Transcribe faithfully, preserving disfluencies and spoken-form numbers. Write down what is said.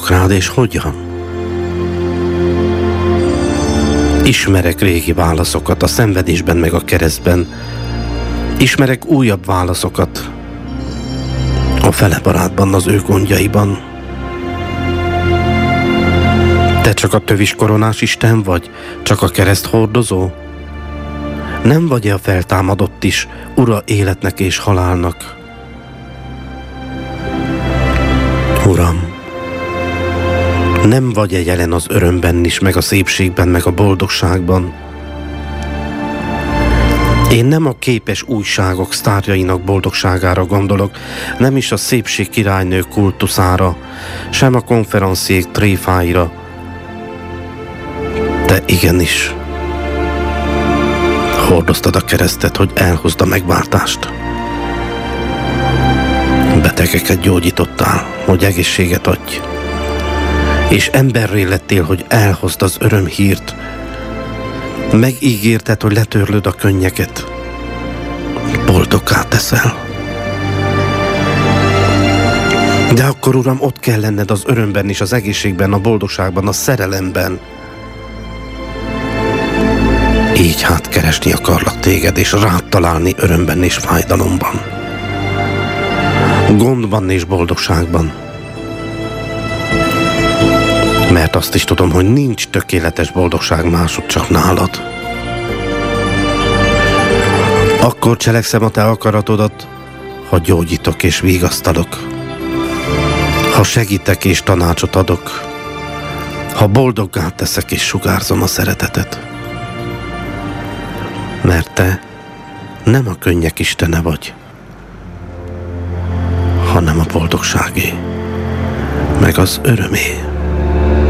várok rád, és hogyan? Ismerek régi válaszokat a szenvedésben meg a keresztben. Ismerek újabb válaszokat a fele barátban, az ő gondjaiban. Te csak a tövis koronás Isten vagy? Csak a kereszt hordozó? Nem vagy-e a feltámadott is, ura életnek és halálnak? Uram, nem vagy-e jelen az örömben is, meg a szépségben, meg a boldogságban? Én nem a képes újságok sztárjainak boldogságára gondolok, nem is a szépség királynő kultuszára, sem a konferenciék tréfáira. De igenis, hordoztad a keresztet, hogy elhozd a megváltást. Betegeket gyógyítottál, hogy egészséget adj, és emberré lettél, hogy elhozd az örömhírt. Megígérted, hogy letörlöd a könnyeket, boldoggá teszel. De akkor, Uram, ott kell lenned az örömben és az egészségben, a boldogságban, a szerelemben. Így hát keresni akarlak téged, és rád találni örömben és fájdalomban, gondban és boldogságban. Mert azt is tudom, hogy nincs tökéletes boldogság másod, csak nálad. Akkor cselekszem a te akaratodat, ha gyógyítok és vigasztalok, ha segítek és tanácsot adok, ha boldoggá teszek és sugárzom a szeretetet. Mert te nem a könnyek istene vagy, hanem a boldogságé, meg az örömé.